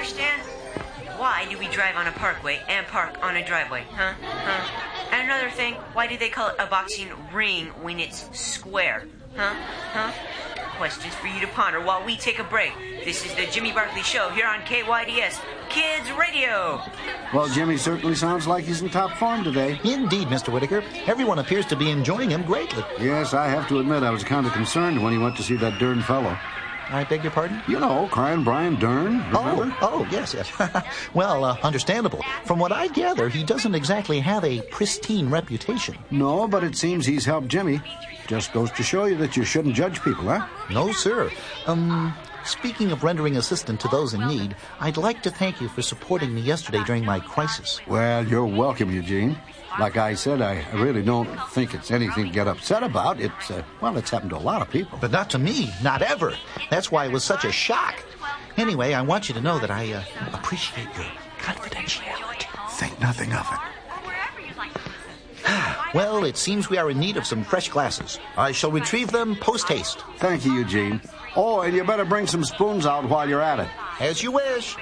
understand? Why do we drive on a parkway and park on a driveway? Huh? And another thing, why do they call it a boxing ring when it's square? Huh? Questions for you to ponder while we take a break. This is the Jimmy Barkley Show here on KYDS Kids Radio. Well, Jimmy certainly sounds like he's in top form today. Indeed, Mr. Whitaker. Everyone appears to be enjoying him greatly. Yes, I have to admit I was kind of concerned when he went to see that Dern fellow. I beg your pardon? You know, Crying Brian Dern, remember? Oh, yes. Well, understandable. From what I gather, he doesn't exactly have a pristine reputation. No, but it seems he's helped Jimmy. Just goes to show you that you shouldn't judge people, huh? No, sir. Speaking of rendering assistance to those in need, I'd like to thank you for supporting me yesterday during my crisis. Well, you're welcome, Eugene. Like I said, I really don't think it's anything to get upset about. It's happened to a lot of people. But not to me, not ever. That's why it was such a shock. Anyway, I want you to know that I appreciate your confidentiality. Think nothing of it. Well, it seems we are in need of some fresh glasses. I shall retrieve them post-haste. Thank you, Eugene. Oh, and you better bring some spoons out while you're at it. As you wish.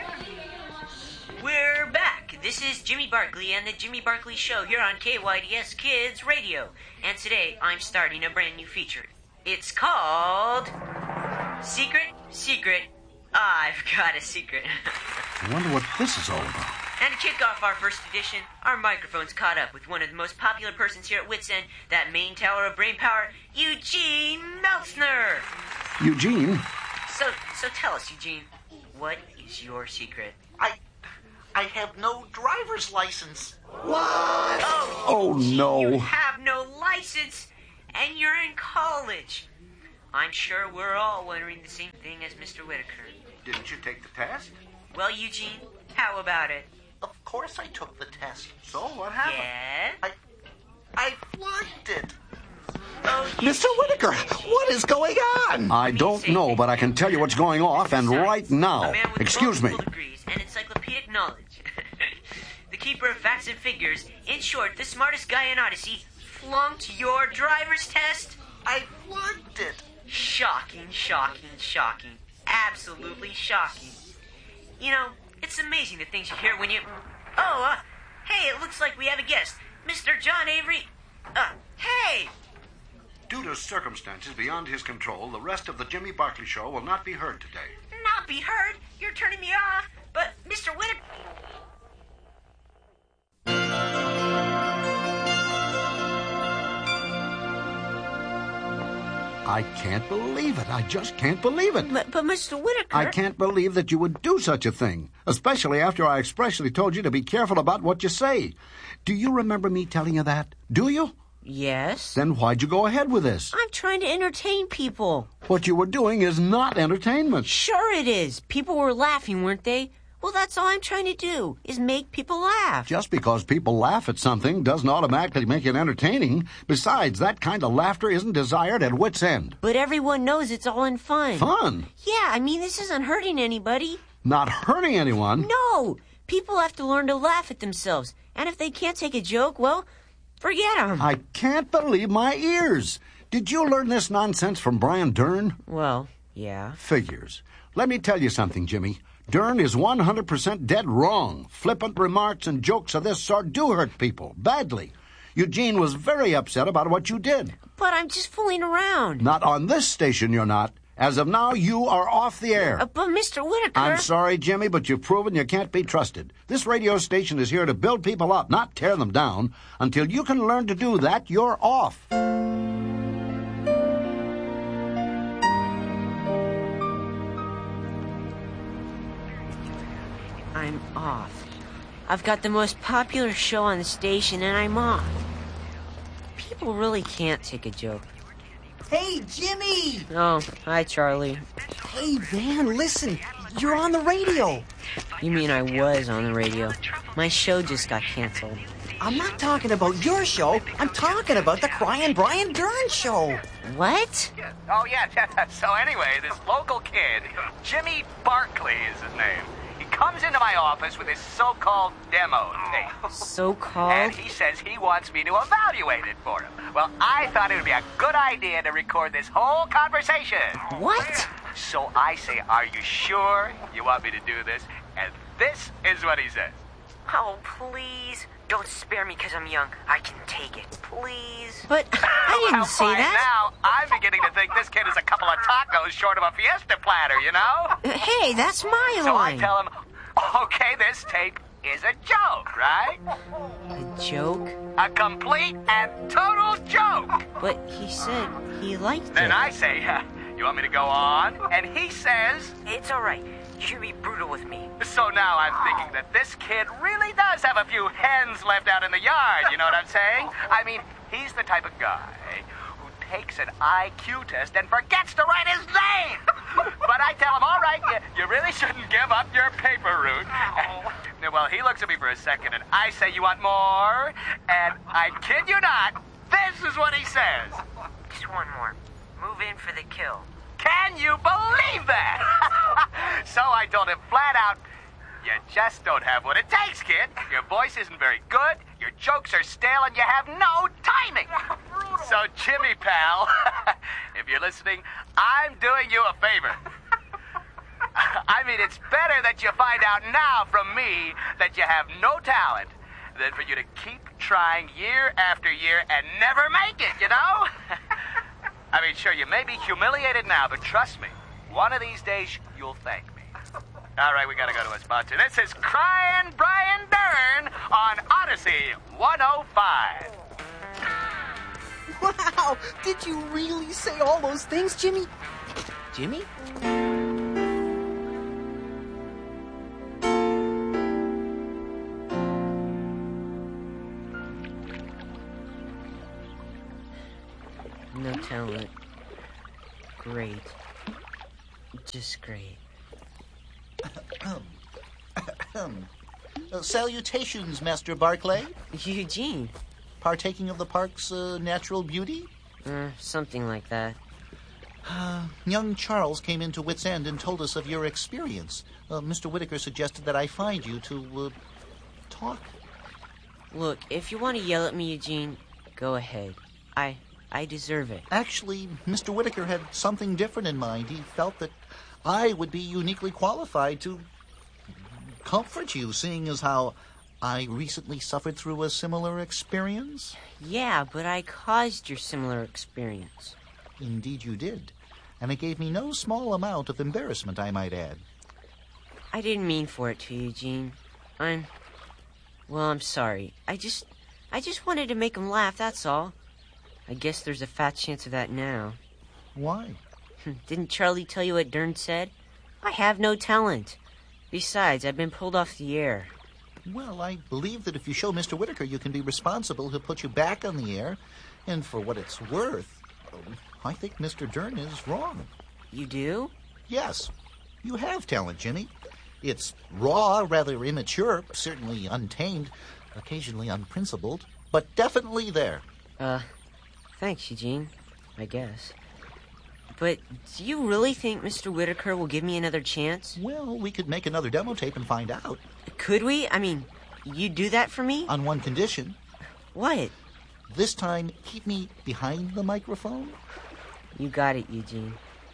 We're back. This is Jimmy Barkley and the Jimmy Barkley Show here on KYDS Kids Radio. And today I'm starting a brand new feature. It's called Secret. I've got a secret. I wonder what this is all about. And to kick off our first edition, our microphone's caught up with one of the most popular persons here at Wits End, that main tower of brain power, Eugene Meltzner. Eugene? So tell us, Eugene, what is your secret? I have no driver's license. What? Oh, no. You have no license, and you're in college. I'm sure we're all wondering the same thing as Mr. Whitaker. Didn't you take the test? Well, Eugene, how about it? Of course I took the test. So what happened? Yeah? I flunked it. Oh, Mr. Whitaker, what is going on? I don't know, but I can tell you what's going off, and right now. A man with Excuse me. multiple degrees and encyclopedic knowledge. The keeper of facts and figures. In short, the smartest guy in Odyssey flunked your driver's test. I flunked it. Shocking. Absolutely shocking. You know, it's amazing the things you hear when you... hey, it looks like we have a guest. Mr. John Avery. Hey! Due to circumstances beyond his control, the rest of the Jimmy Barkley Show will not be heard today. Not be heard? You're turning me off. But, Mr. Whitaker... I can't believe it. I just can't believe it. But Mr. Whitaker... I can't believe that you would do such a thing, especially after I expressly told you to be careful about what you say. Do you remember me telling you that? Do you? Yes. Then why'd you go ahead with this? I'm trying to entertain people. What you were doing is not entertainment. Sure it is. People were laughing, weren't they? Well, that's all I'm trying to do, is make people laugh. Just because people laugh at something doesn't automatically make it entertaining. Besides, that kind of laughter isn't desired at Wits End. But everyone knows it's all in fun. Fun? Yeah, I mean, this isn't hurting anybody. Not hurting anyone? No! People have to learn to laugh at themselves. And if they can't take a joke, well, forget them. I can't believe my ears. Did you learn this nonsense from Brian Dern? Well, yeah. Figures. Let me tell you something, Jimmy. Dern is 100% dead wrong. Flippant remarks and jokes of this sort do hurt people, badly. Eugene was very upset about what you did. But I'm just fooling around. Not on this station, you're not. As of now, you are off the air. But Mr. Whitaker... I'm sorry, Jimmy, but you've proven you can't be trusted. This radio station is here to build people up, not tear them down. Until you can learn to do that, you're off. I'm off. I've got the most popular show on the station, and I'm off. People really can't take a joke. Hey, Jimmy! Oh, hi, Charlie. Hey, Van, listen. You're on the radio. You mean I was on the radio? My show just got canceled. I'm not talking about your show. I'm talking about the Crying Brian Dern show. What? Oh, yeah. So anyway, this local kid, Jimmy Barkley is his name. He comes into my office with his so-called demo tape. So-called? And he says he wants me to evaluate it for him. Well, I thought it would be a good idea to record this whole conversation. What? So I say, are you sure you want me to do this? And this is what he says. Oh, please. Don't spare me because I'm young. I can take it. Please. But I didn't Well, say by that. now, I'm beginning to think this kid is a couple of tacos short of a fiesta platter, you know? Hey, that's my So I line. tell him, okay, this tape is a joke, right? A joke? A complete and total joke. But he said he liked Then it. I say, you want me to go on? And he says, It's all right. You should be brutal with me. so now I'm thinking that this kid really does have a few hens left out in the yard, you know what I'm saying? I mean, he's the type of guy who takes an IQ test and forgets to write his name. But I tell him, all right, you really shouldn't give up your paper route. Well, he looks at me for a second, and I say, you want more? And I kid you not, this is what he says. Just one more. Move in for the kill. Can you believe that? So I told him flat out, you just don't have what it takes, kid. Your voice isn't very good, your jokes are stale, and you have no timing. So, Jimmy, pal, if you're listening, I'm doing you a favor. I mean, it's better that you find out now from me that you have no talent than for you to keep trying year after year and never make it, you know? I mean, sure, you may be humiliated now, but trust me, one of these days you'll thank me. All right, we got to go to a sponsor. This is Crying Brian Dern on Odyssey 105. Wow! Did you really say all those things, Jimmy? Jimmy? No talent. Great. Just great. Salutations, Master Barclay. Eugene. Partaking of the park's natural beauty? Something like that. Young Charles came into Wits End and told us of your experience. Mr. Whitaker suggested that I find you to talk. Look, if you want to yell at me, Eugene, go ahead. I deserve it. Actually, Mr. Whitaker had something different in mind. He felt that I would be uniquely qualified to comfort you, seeing as how I recently suffered through a similar experience. Yeah, but I caused your similar experience. Indeed you did. And it gave me no small amount of embarrassment, I might add. I didn't mean for it to, Eugene. I'm sorry. I just wanted to make him laugh, that's all. I guess there's a fat chance of that now. Why? Didn't Charlie tell you what Dern said? I have no talent. Besides, I've been pulled off the air. Well, I believe that if you show Mr. Whitaker you can be responsible, he'll put you back on the air. And for what it's worth, I think Mr. Dern is wrong. You do? Yes, you have talent, Jimmy. It's raw, rather immature, certainly untamed, occasionally unprincipled, but definitely there. Thanks, Eugene, I guess. But do you really think Mr. Whitaker will give me another chance? Well, we could make another demo tape and find out. Could we? I mean, you'd do that for me? On one condition. What? This time, keep me behind the microphone. You got it, Eugene.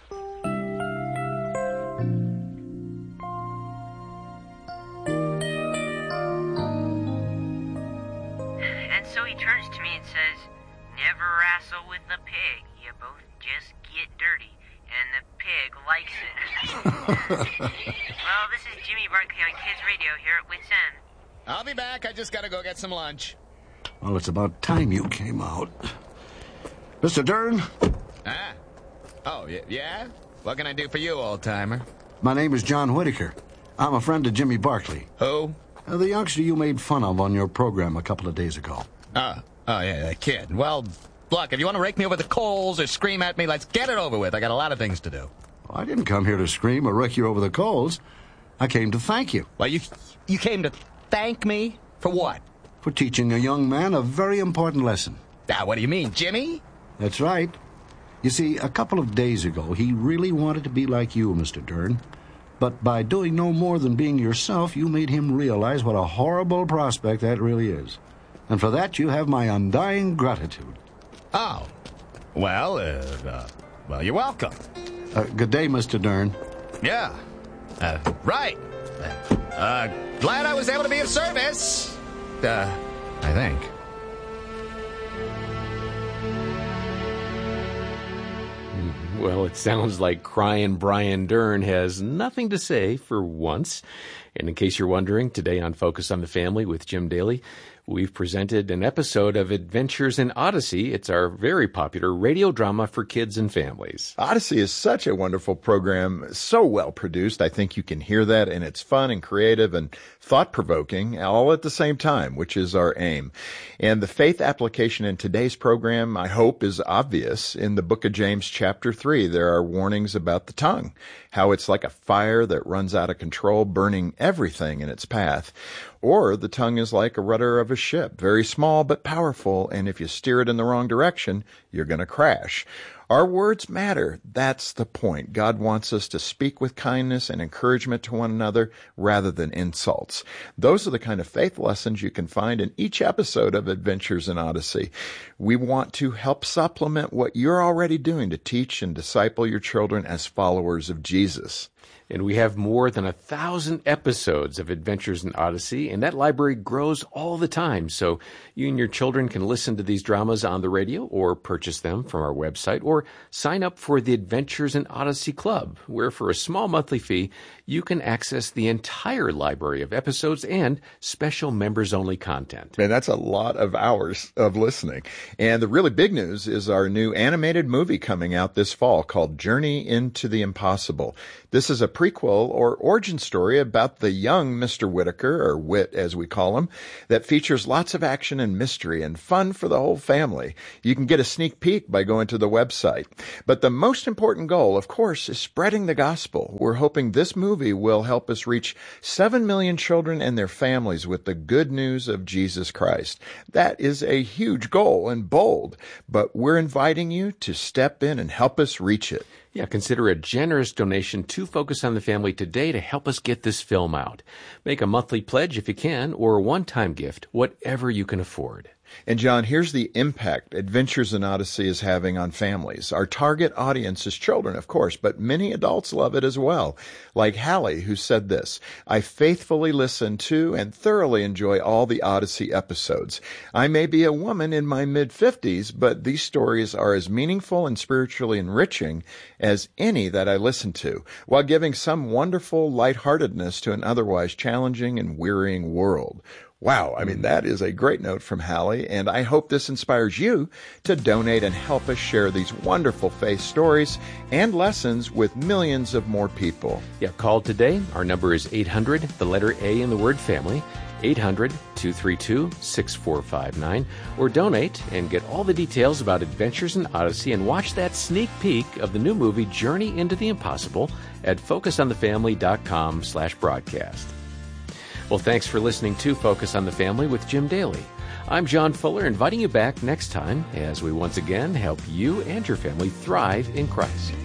And so he turns to me and says, never wrestle with the pig. You both just get dirty. And the pig likes it. Well, this is Jimmy Barkley on Kids Radio here at Wits End. I'll be back. I just gotta go get some lunch. Well, it's about time you came out. Mr. Dern? Ah. Oh, yeah? What can I do for you, old-timer? My name is John Whitaker. I'm a friend of Jimmy Barkley. Who? The youngster you made fun of on your program a couple of days ago. Oh, yeah, that kid. Well, look, if you want to rake me over the coals or scream at me, let's get it over with. I got a lot of things to do. Well, I didn't come here to scream or rake you over the coals. I came to thank you. Well, you came to thank me? For what? For teaching a young man a very important lesson. Ah, what do you mean, Jimmy? That's right. You see, a couple of days ago, he really wanted to be like you, Mr. Dern. But by doing no more than being yourself, you made him realize what a horrible prospect that really is. And for that, you have my undying gratitude. Oh. Well, you're welcome. Good day, Mr. Dern. Yeah. Right. Glad I was able to be of service. I think. Well, it sounds like crying Brian Dern has nothing to say for once. And in case you're wondering, today on Focus on the Family with Jim Daly, we've presented an episode of Adventures in Odyssey. It's our very popular radio drama for kids and families. Odyssey is such a wonderful program, so well produced. I think you can hear that, and it's fun and creative and thought-provoking all at the same time, which is our aim. And the faith application in today's program, I hope, is obvious. In the book of James, chapter 3, there are warnings about the tongue, how it's like a fire that runs out of control, burning everything in its path. Or the tongue is like a rudder of a ship, very small but powerful, and if you steer it in the wrong direction, you're going to crash. Our words matter. That's the point. God wants us to speak with kindness and encouragement to one another rather than insults. Those are the kind of faith lessons you can find in each episode of Adventures in Odyssey. We want to help supplement what you're already doing to teach and disciple your children as followers of Jesus. And we have more than 1,000 episodes of Adventures in Odyssey, and that library grows all the time. So you and your children can listen to these dramas on the radio or purchase them from our website or sign up for the Adventures in Odyssey Club, where for a small monthly fee, you can access the entire library of episodes and special members-only content. Man, that's a lot of hours of listening. And the really big news is our new animated movie coming out this fall called Journey into the Impossible. This is a prequel or origin story about the young Mr. Whitaker, or Whit as we call him, that features lots of action and mystery and fun for the whole family. You can get a sneak peek by going to the website. But the most important goal, of course, is spreading the gospel. We're hoping this movie will help us reach 7 million children and their families with the good news of Jesus Christ. That is a huge goal and bold, but we're inviting you to step in and help us reach it. Yeah, consider a generous donation to Focus on the Family today to help us get this film out. Make a monthly pledge if you can, or a one-time gift, whatever you can afford. And John, here's the impact Adventures in Odyssey is having on families. Our target audience is children, of course, but many adults love it as well. Like Hallie, who said this, "I faithfully listen to and thoroughly enjoy all the Odyssey episodes. I may be a woman in my mid-50s, but these stories are as meaningful and spiritually enriching as any that I listen to, while giving some wonderful lightheartedness to an otherwise challenging and wearying world." Wow, I mean, that is a great note from Hallie, and I hope this inspires you to donate and help us share these wonderful faith stories and lessons with millions of more people. Yeah, call today. Our number is 800, the letter A in the word family, 800-232-6459, or donate and get all the details about Adventures in Odyssey and watch that sneak peek of the new movie Journey into the Impossible at focusonthefamily.com/broadcast. Well, thanks for listening to Focus on the Family with Jim Daly. I'm John Fuller, inviting you back next time as we once again help you and your family thrive in Christ.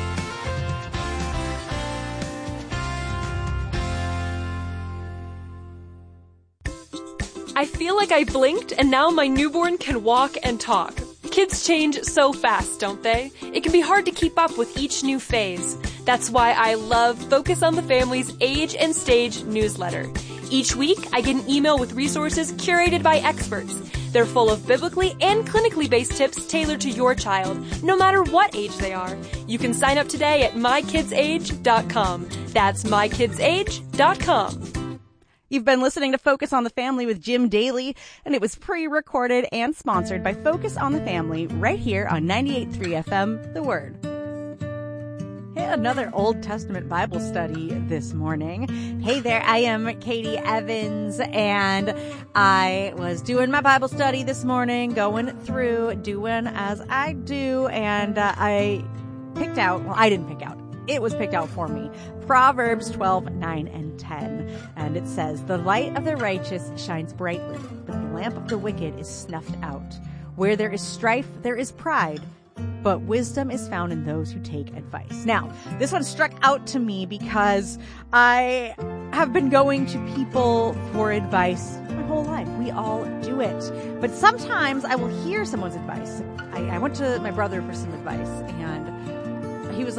I feel like I blinked and now my newborn can walk and talk. Kids change so fast, don't they? It can be hard to keep up with each new phase. That's why I love Focus on the Family's Age and Stage newsletter. Each week, I get an email with resources curated by experts. They're full of biblically and clinically based tips tailored to your child, no matter what age they are. You can sign up today at mykidsage.com. That's mykidsage.com. You've been listening to Focus on the Family with Jim Daly, and it was pre-recorded and sponsored by Focus on the Family right here on 98.3 FM, The Word. Hey, another Old Testament Bible study this morning. Hey there, I am Katie Evans, and I was doing my Bible study this morning, going through, doing as I do, and I picked out, well, I didn't pick out. It was picked out for me. Proverbs 12:9 and 10. And it says, "The light of the righteous shines brightly, but the lamp of the wicked is snuffed out. Where there is strife, there is pride, but wisdom is found in those who take advice." Now, this one struck out to me because I have been going to people for advice my whole life. We all do it. But sometimes I will hear someone's advice. I went to my brother for some advice, and he was like,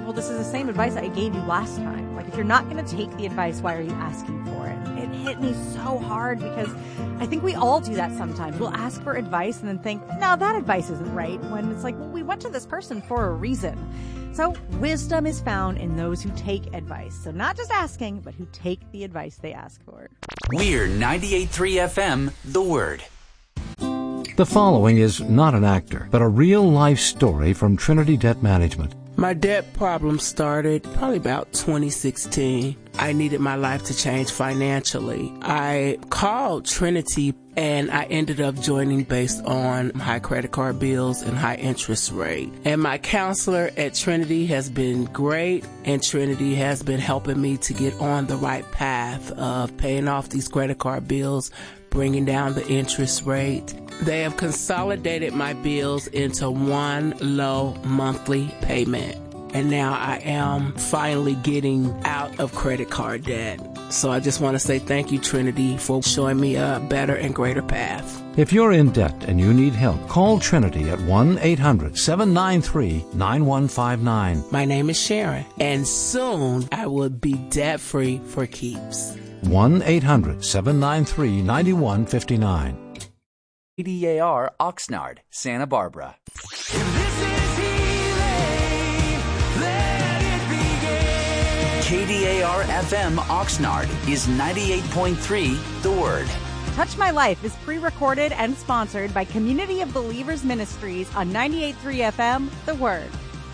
well, this is the same advice I gave you last time. Like, if you're not going to take the advice, why are you asking for it? It hit me so hard because I think we all do that sometimes. We'll ask for advice and then think, no, that advice isn't right. When it's like, well, we went to this person for a reason. So wisdom is found in those who take advice. So not just asking, but who take the advice they ask for. We're 98.3 FM, The Word. The following is not an actor, but a real-life story from Trinity Debt Management. My debt problem started probably about 2016. I needed my life to change financially. I called Trinity and I ended up joining based on high credit card bills and high interest rate. And my counselor at Trinity has been great, and Trinity has been helping me to get on the right path of paying off these credit card bills, bringing down the interest rate. They have consolidated my bills into one low monthly payment. And now I am finally getting out of credit card debt. So I just want to say thank you, Trinity, for showing me a better and greater path. If you're in debt and you need help, call Trinity at 1-800-793-9159. My name is Sharon, and soon I will be debt-free for keeps. 1-800-793-9159. KDAR Oxnard, Santa Barbara. KDAR FM Oxnard is 98.3 The Word. Touch My Life is pre-recorded and sponsored by Community of Believers Ministries on 98.3 FM, The Word.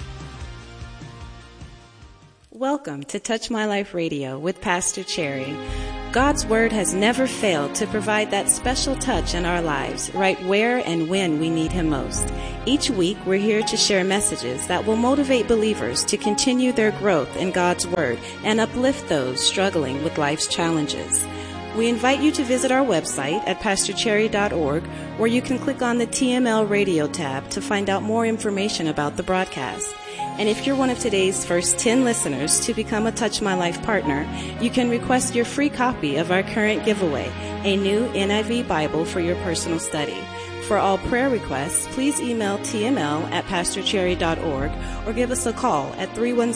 Welcome to Touch My Life Radio with Pastor Cherry. God's Word has never failed to provide that special touch in our lives, right where and when we need Him most. Each week, we're here to share messages that will motivate believers to continue their growth in God's Word and uplift those struggling with life's challenges. We invite you to visit our website at pastorcherry.org, where you can click on the TML Radio tab to find out more information about the broadcast. And if you're one of today's first 10 listeners to become a Touch My Life partner, you can request your free copy of our current giveaway, a new NIV Bible for your personal study. For all prayer requests, please email tml@pastorcherry.org or give us a call at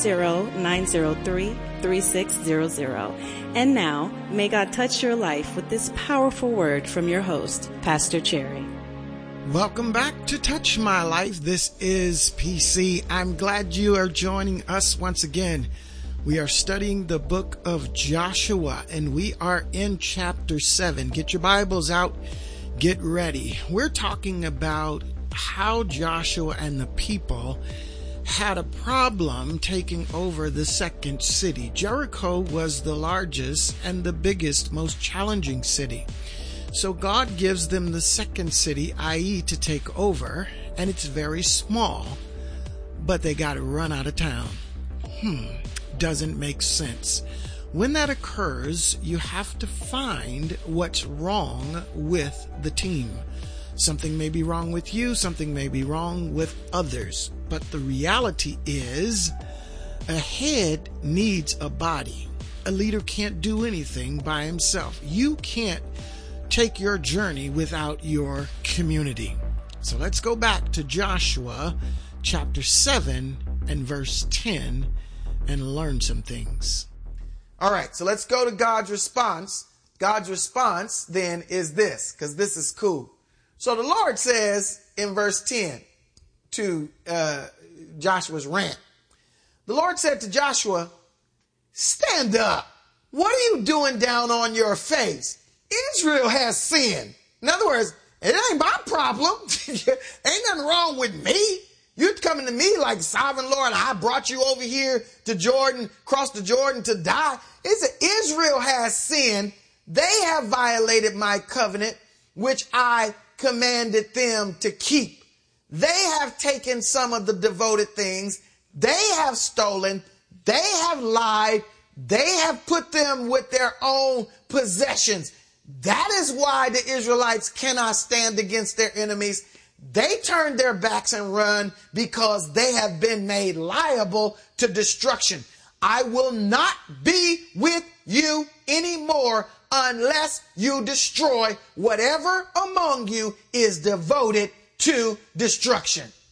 310-903-3600. And now, may God touch your life with this powerful word from your host, Pastor Cherry. Welcome back to Touch My Life. This is PC. I'm glad you are joining us once again. We are studying the book of Joshua, and we are in chapter 7. Get your Bibles out. Get ready. We're talking about how Joshua and the people had a problem taking over the second city. Jericho was the largest and the biggest, most challenging city. So God gives them the second city, i.e. to take over, and it's very small, but they got to run out of town. Doesn't make sense. When that occurs, you have to find what's wrong with the team. Something may be wrong with you, something may be wrong with others, but the reality is a head needs a body. A leader can't do anything by himself. You can't take your journey without your community. So let's go back to Joshua chapter 7 and verse 10 and learn some things. All right, so let's go to God's response. God's response then is this, because this is cool. So the Lord says in verse 10 to Joshua's rant, the Lord said to Joshua, stand up. What are you doing down on your face? Israel has sinned. In other words, it ain't my problem. Ain't nothing wrong with me. You're coming to me like, sovereign Lord, I brought you over here to Jordan, cross the Jordan to die. Israel has sinned. They have violated my covenant, which I commanded them to keep. They have taken some of the devoted things. They have stolen. They have lied. They have put them with their own possessions. That is why the Israelites cannot stand against their enemies. They turn their backs and run because they have been made liable to destruction. I will not be with you anymore unless you destroy whatever among you is devoted to destruction.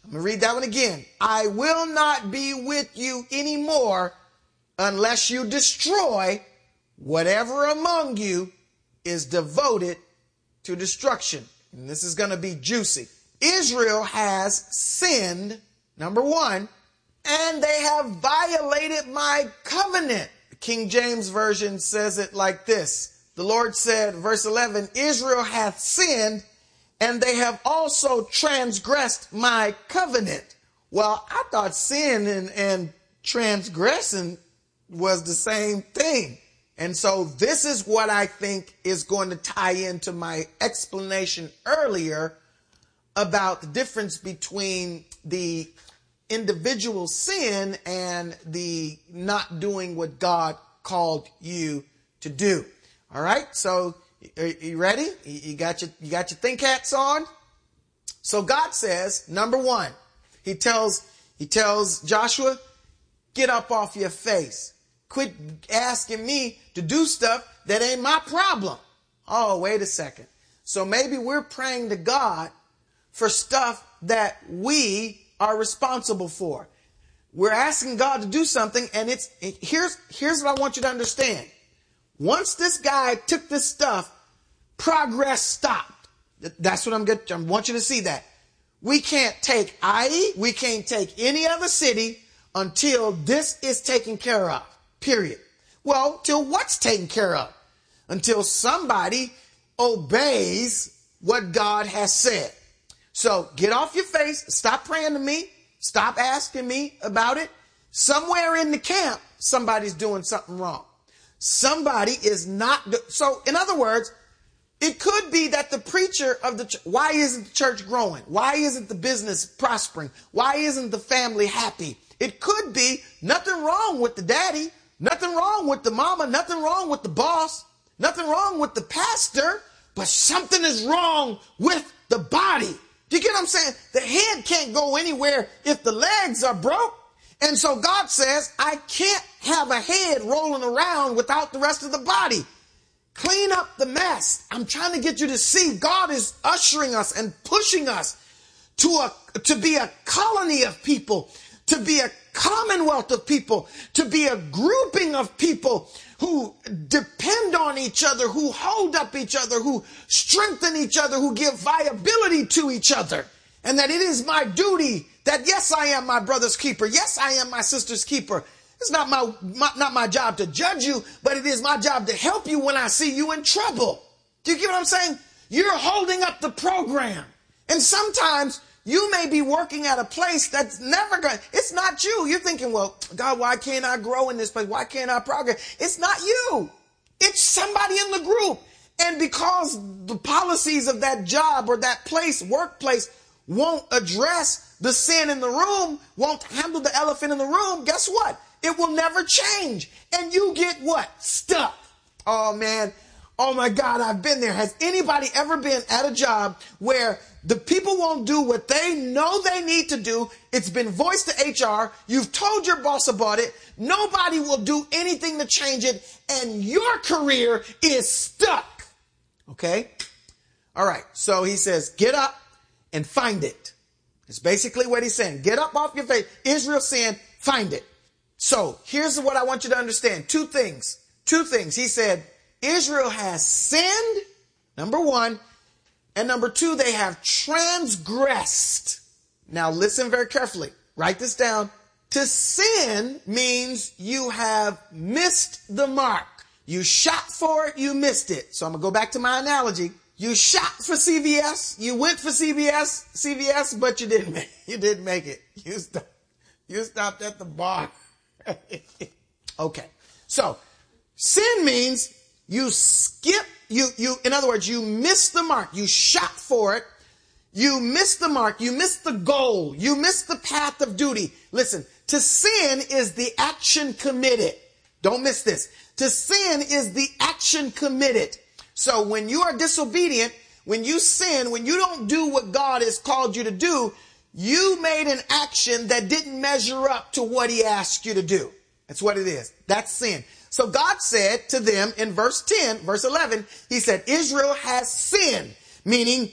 I'm going to read that one again. I will not be with you anymore unless you destroy whatever among you is devoted to destruction. And this is going to be juicy. Israel has sinned, number one, and they have violated my covenant. The King James Version says it like this. The Lord said, verse 11, Israel hath sinned, and they have also transgressed my covenant. Well, I thought sin and transgressing was the same thing. And so this is what I think is going to tie into my explanation earlier about the difference between the individual sin and the not doing what God called you to do. All right. So are you ready? You got your think hats on. So God says, number one, he tells Joshua, get up off your face. Quit asking me to do stuff that ain't my problem. Oh, wait a second. So maybe we're praying to God for stuff that we are responsible for. We're asking God to do something, and here's what I want you to understand. Once this guy took this stuff, progress stopped. That's what I want you to see that. We can't take IE, we can't take any other city until this is taken care of. Period. Well, till what's taken care of? Until somebody obeys what God has said. So get off your face. Stop praying to me. Stop asking me about it. Somewhere in the camp, somebody's doing something wrong. Somebody is not. So in other words, it could be that the preacher of the church, why isn't the church growing? Why isn't the business prospering? Why isn't the family happy? It could be nothing wrong with the daddy. Nothing wrong with the mama, nothing wrong with the boss, nothing wrong with the pastor, but something is wrong with the body. Do you get what I'm saying? The head can't go anywhere if the legs are broke. And so God says, I can't have a head rolling around without the rest of the body. Clean up the mess. I'm trying to get you to see God is ushering us and pushing us to be a colony of people, to be a commonwealth of people, to be a grouping of people who depend on each other, who hold up each other, who strengthen each other, who give viability to each other. And that it is my duty that, yes, I am my brother's keeper. Yes, I am my sister's keeper. It's not my job to judge you, but it is my job to help you when I see you in trouble. Do you get what I'm saying? You're holding up the program. And sometimes you may be working at a place that's never going. It's not you. You're thinking, well, God, why can't I grow in this place? Why can't I progress? It's not you. It's somebody in the group. And because the policies of that job or that place, workplace, won't address the sin in the room, won't handle the elephant in the room, guess what? It will never change. And you get what? Stuck. Oh, man. Oh, my God, I've been there. Has anybody ever been at a job where the people won't do what they know they need to do? It's been voiced to HR. You've told your boss about it. Nobody will do anything to change it. And your career is stuck. Okay? All right. So he says, get up and find it. It's basically what he's saying. Get up off your face. Israel sinned, find it. So here's what I want you to understand. Two things. He said, Israel has sinned, number one, and number two, they have transgressed. Now listen very carefully. Write this down. To sin means you have missed the mark. You shot for it, you missed it. So I'm going to go back to my analogy. You shot for CVS, you went for CVS, but you didn't make it. You stopped at the bar. Okay. So sin means you skip, in other words, you missed the mark. You shot for it. You missed the mark. You missed the goal. You missed the path of duty. Listen, to sin is the action committed. Don't miss this. To sin is the action committed. So when you are disobedient, when you sin, when you don't do what God has called you to do, you made an action that didn't measure up to what he asked you to do. That's what it is. That's sin. So God said to them in verse 11, he said, Israel has sinned, meaning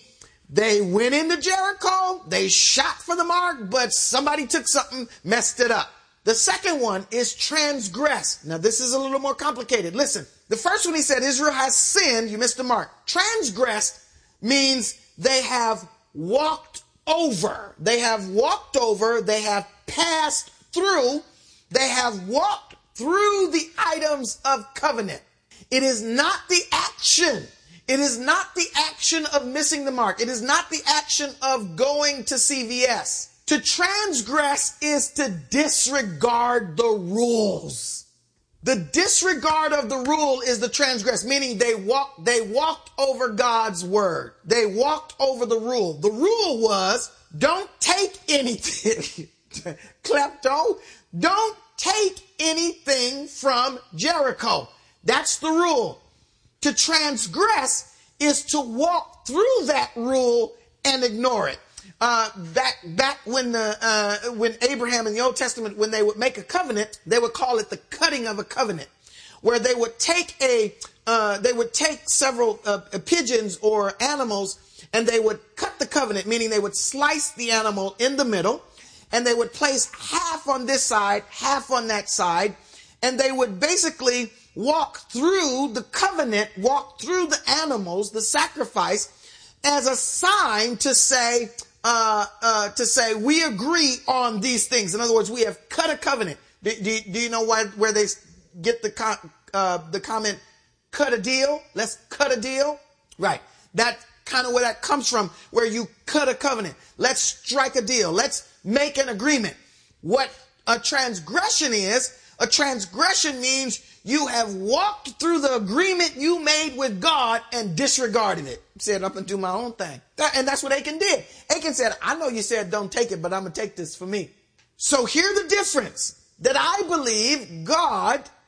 They went into Jericho, they shot for the mark, but somebody took something, messed it up. The second one is transgress. Now this is a little more complicated. Listen, the first one he said, Israel has sinned, you missed the mark. Transgressed means they have walked over. They have walked over, they have passed through, they have walked through the items of covenant. It is not the action. It is not the action of missing the mark. It is not the action of going to CVS. To transgress is to disregard the rules. The disregard of the rule is the transgress, meaning they walked over God's word. They walked over the rule. The rule was, don't take anything. Klepto, don't take anything from Jericho. That's the rule. To transgress is to walk through that rule and ignore it. Back when Abraham in the Old Testament, when they would make a covenant, they would call it the cutting of a covenant, where they would take several pigeons or animals, and they would cut the covenant, meaning they would slice the animal in the middle, and they would place half on this side, half on that side, and they would basically walk through the covenant, walk through the animals, the sacrifice, as a sign to say we agree on these things. In other words, we have cut a covenant. Do you know where they get the comment, cut a deal? Let's cut a deal. Right. That's kind of where that comes from, where you cut a covenant. Let's strike a deal. Let's make an agreement. What a transgression is, a transgression means you have walked through the agreement you made with God and disregarded it. Said, up and do my own thing. And that's what Achan did. Achan said, I know you said don't take it, but I'm going to take this for me. So here's the difference. That I believe God